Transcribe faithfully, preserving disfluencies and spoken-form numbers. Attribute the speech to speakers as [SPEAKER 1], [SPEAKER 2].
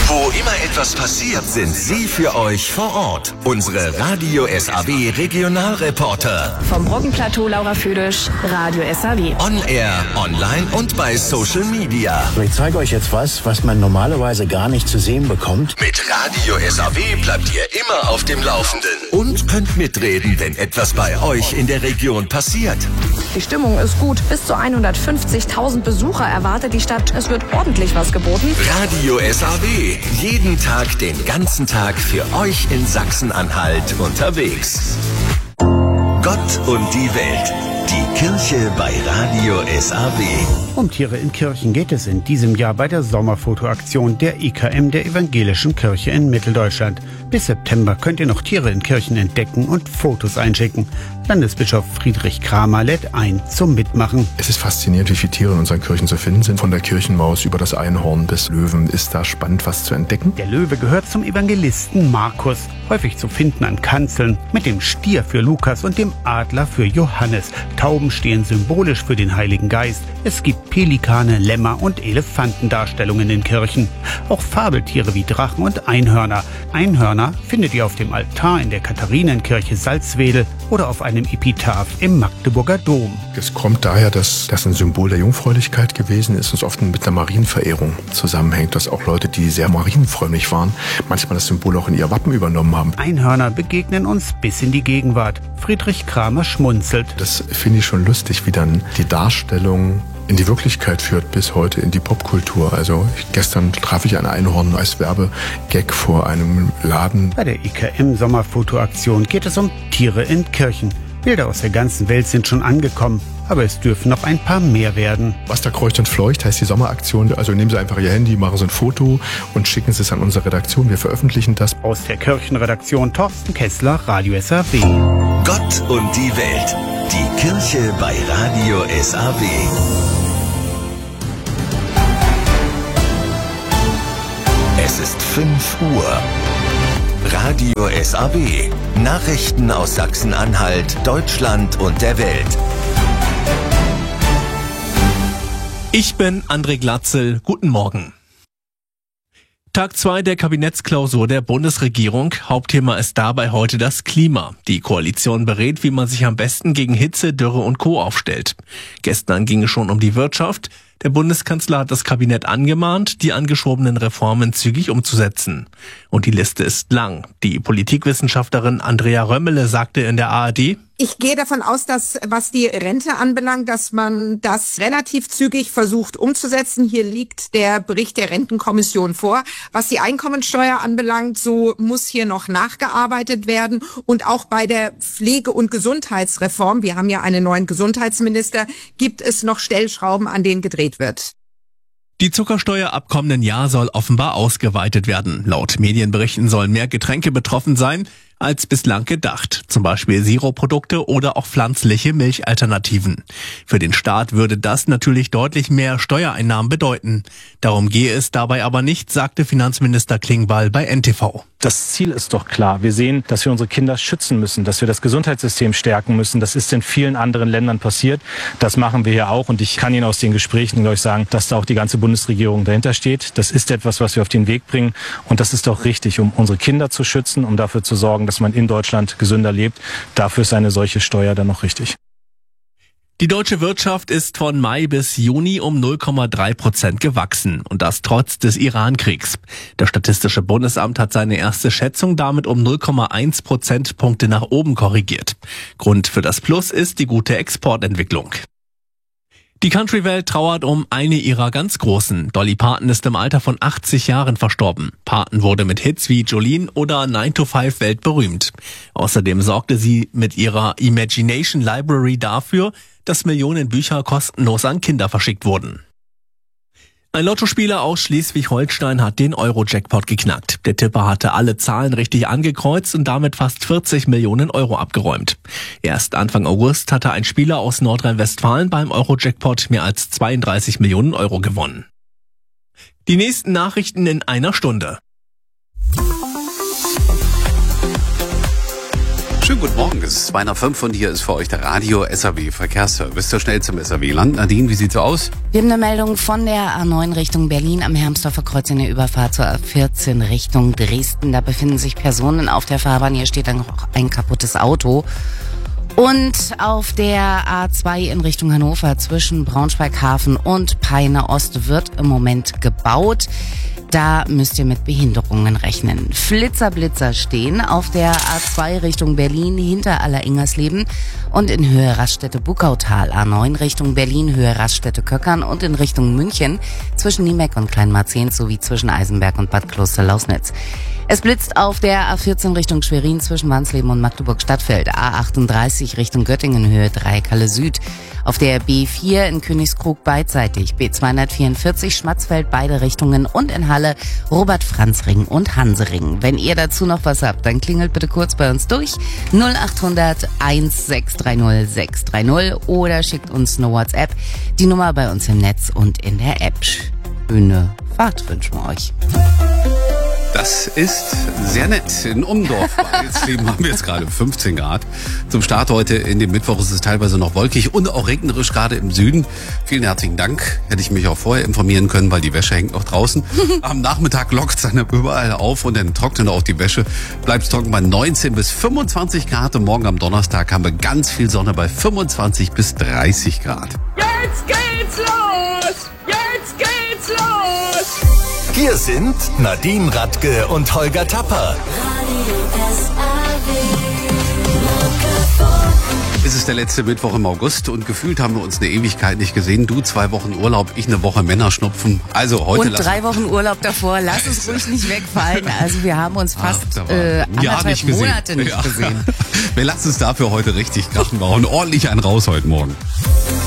[SPEAKER 1] Wo immer etwas passiert, sind Sie für euch vor Ort. Unsere Radio S A W Regionalreporter.
[SPEAKER 2] Vom Brockenplateau Laura Füdisch, Radio S A W.
[SPEAKER 1] On Air, online und bei Social Media.
[SPEAKER 3] Ich zeige euch jetzt was, was man normalerweise gar nicht zu sehen bekommt.
[SPEAKER 1] Mit Radio S A W bleibt ihr immer auf dem Laufenden. Und könnt mitreden, wenn etwas bei euch in der Region passiert.
[SPEAKER 2] Die Stimmung ist gut. Bis zu hundertfünfzigtausend Besucher erwartet die Stadt. Es wird ordentlich was geboten.
[SPEAKER 1] Radio S A W. Jeden Tag, den ganzen Tag für euch in Sachsen-Anhalt unterwegs. Gott und die Welt. Die Kirche bei Radio S A W.
[SPEAKER 4] Um Tiere in Kirchen geht es in diesem Jahr bei der Sommerfotoaktion der I K M der Evangelischen Kirche in Mitteldeutschland. Bis September könnt ihr noch Tiere in Kirchen entdecken und Fotos einschicken. Landesbischof Friedrich Kramer lädt ein zum Mitmachen.
[SPEAKER 5] Es ist faszinierend, wie viele Tiere in unseren Kirchen zu finden sind. Von der Kirchenmaus über das Einhorn bis Löwen ist da spannend, was zu entdecken.
[SPEAKER 4] Der Löwe gehört zum Evangelisten Markus, häufig zu finden an Kanzeln, mit dem Stier für Lukas und dem Adler für Johannes. Tauben stehen symbolisch für den Heiligen Geist. Es gibt Pelikane, Lämmer und Elefantendarstellungen in Kirchen. Auch Fabeltiere wie Drachen und Einhörner. Einhörner findet ihr auf dem Altar in der Katharinenkirche Salzwedel oder auf einem Epitaph im Magdeburger Dom.
[SPEAKER 5] Es kommt daher, dass das ein Symbol der Jungfräulichkeit gewesen ist und oft mit der Marienverehrung zusammenhängt, dass auch Leute, die sehr marienfrömmig waren, manchmal das Symbol auch in ihr Wappen übernommen haben.
[SPEAKER 4] Einhörner begegnen uns bis in die Gegenwart. Friedrich Kramer schmunzelt.
[SPEAKER 5] Das finde ich schon lustig, wie dann die Darstellung in die Wirklichkeit führt, bis heute in die Popkultur. Also ich, gestern traf ich ein Einhorn als Werbegag vor einem Laden.
[SPEAKER 4] Bei der I K M-Sommerfotoaktion geht es um Tiere in Kirchen. Bilder aus der ganzen Welt sind schon angekommen, aber es dürfen noch ein paar mehr werden.
[SPEAKER 5] Was da kreucht und fleucht, heißt die Sommeraktion. Also nehmen Sie einfach Ihr Handy, machen Sie ein Foto und schicken Sie es an unsere Redaktion. Wir veröffentlichen das.
[SPEAKER 4] Aus der Kirchenredaktion Thorsten Kessler, Radio S A W.
[SPEAKER 1] Gott und die Welt. Die Kirche bei Radio S A W. Es ist fünf Uhr. Radio S A W. Nachrichten aus Sachsen-Anhalt, Deutschland und der Welt.
[SPEAKER 6] Ich bin André Glatzel. Guten Morgen. Tag zwei der Kabinettsklausur der Bundesregierung. Hauptthema ist dabei heute das Klima. Die Koalition berät, wie man sich am besten gegen Hitze, Dürre und Co. aufstellt. Gestern ging es schon um die Wirtschaft. Der Bundeskanzler hat das Kabinett angemahnt, die angeschobenen Reformen zügig umzusetzen. Und die Liste ist lang. Die Politikwissenschaftlerin Andrea Römmele sagte in der A R D:
[SPEAKER 7] Ich gehe davon aus, dass, was die Rente anbelangt, dass man das relativ zügig versucht umzusetzen. Hier liegt der Bericht der Rentenkommission vor. Was die Einkommensteuer anbelangt, so muss hier noch nachgearbeitet werden. Und auch bei der Pflege- und Gesundheitsreform, wir haben ja einen neuen Gesundheitsminister, gibt es noch Stellschrauben, an denen gedreht wird.
[SPEAKER 6] Die Zuckersteuer ab kommenden Jahr soll offenbar ausgeweitet werden. Laut Medienberichten sollen mehr Getränke betroffen sein als bislang gedacht. Zum Beispiel Sirupprodukte oder auch pflanzliche Milchalternativen. Für den Staat würde das natürlich deutlich mehr Steuereinnahmen bedeuten. Darum gehe es dabei aber nicht, sagte Finanzminister Klingbeil bei N T V.
[SPEAKER 8] Das Ziel ist doch klar. Wir sehen, dass wir unsere Kinder schützen müssen, dass wir das Gesundheitssystem stärken müssen. Das ist in vielen anderen Ländern passiert. Das machen wir hier auch. Und ich kann Ihnen aus den Gesprächen, glaube ich, sagen, dass da auch die ganze Bundesregierung dahinter steht. Das ist etwas, was wir auf den Weg bringen. Und das ist doch richtig, um unsere Kinder zu schützen, um dafür zu sorgen, dass man in Deutschland gesünder lebt. Dafür ist eine solche Steuer dann noch richtig.
[SPEAKER 6] Die deutsche Wirtschaft ist von Mai bis Juni um null Komma drei Prozent gewachsen. Und das trotz des Iran-Kriegs. Das Statistische Bundesamt hat seine erste Schätzung damit um null Komma eins Prozentpunkte nach oben korrigiert. Grund für das Plus ist die gute Exportentwicklung. Die Country-Welt trauert um eine ihrer ganz Großen. Dolly Parton ist im Alter von achtzig Jahren verstorben. Parton wurde mit Hits wie Jolene oder nine to five weltberühmt. Außerdem sorgte sie mit ihrer Imagination Library dafür, dass Millionen Bücher kostenlos an Kinder verschickt wurden. Ein Lottospieler aus Schleswig-Holstein hat den Euro-Jackpot geknackt. Der Tipper hatte alle Zahlen richtig angekreuzt und damit fast vierzig Millionen Euro abgeräumt. Erst Anfang August hatte ein Spieler aus Nordrhein-Westfalen beim Euro-Jackpot mehr als zweiunddreißig Millionen Euro gewonnen. Die nächsten Nachrichten in einer Stunde.
[SPEAKER 9] Schönen guten Morgen, es ist zwei nach fünf und hier ist für euch der Radio S A W Verkehrsservice. So schnell zum S A W-Land. Nadine, wie sieht's aus?
[SPEAKER 10] Wir haben eine Meldung von der A neun Richtung Berlin am Hermsdorfer Kreuz in der Überfahrt zur A vierzehn Richtung Dresden. Da befinden sich Personen auf der Fahrbahn. Hier steht dann noch ein kaputtes Auto. Und auf der A zwei in Richtung Hannover zwischen Braunschweig-Hafen und Peine Ost wird im Moment gebaut. Da müsst ihr mit Behinderungen rechnen. Flitzer, Blitzer stehen auf der A zwei Richtung Berlin hinter Aller-Ingersleben und in Höhe Raststätte Buckautal. A neun Richtung Berlin, Höhe Raststätte Köckern und in Richtung München zwischen Niemeck und Kleinmarzehn sowie zwischen Eisenberg und Bad Kloster-Lausnitz. Es blitzt auf der A vierzehn Richtung Schwerin zwischen Wansleben und Magdeburg-Stadtfeld. A achtunddreißig Richtung Göttingen, Höhe Dreieckhalle Süd. Auf der B vier in Königskrug beidseitig. B zweihundertvierundvierzig Schmatzfeld beide Richtungen und in Halle Robert-Franz-Ring und Hansering. Wenn ihr dazu noch was habt, dann klingelt bitte kurz bei uns durch. null acht hundert eins sechs drei null sechs drei null oder schickt uns eine WhatsApp. Die Nummer bei uns im Netz und in der App. Schöne Fahrt wünschen wir euch.
[SPEAKER 9] Das ist sehr nett. In Umdorf bei Ilsleben haben wir jetzt gerade fünfzehn Grad. Zum Start heute in dem Mittwoch ist es teilweise noch wolkig und auch regnerisch, gerade im Süden. Vielen herzlichen Dank. Hätte ich mich auch vorher informieren können, weil die Wäsche hängt noch draußen. Am Nachmittag lockt es dann überall auf und dann trocknet auch die Wäsche. Bleibt es trocken bei neunzehn bis fünfundzwanzig Grad. Und morgen am Donnerstag haben wir ganz viel Sonne bei fünfundzwanzig bis dreißig Grad.
[SPEAKER 11] Jetzt geht's los! Jetzt geht's los!
[SPEAKER 1] Hier sind Nadine Radke und Holger Tapper.
[SPEAKER 9] Es ist der letzte Mittwoch im August und gefühlt haben wir uns eine Ewigkeit nicht gesehen. Du zwei Wochen Urlaub, ich eine Woche Männerschnupfen. Also heute
[SPEAKER 10] und drei Wochen Urlaub davor. Lass es ruhig nicht wegfallen. Also wir haben uns fast Ach, äh, anderthalb nicht Monate nicht ja. gesehen.
[SPEAKER 9] Wir lassen es dafür heute richtig krachen. Wir hauen ordentlich einen raus heute Morgen.